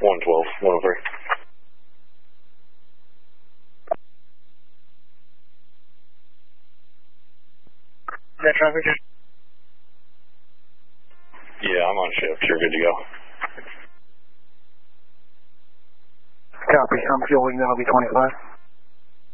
112, 103. That traffic just... Yeah, I'm on shift. You're good to go. Copy. I'm fueling, that'll be 25.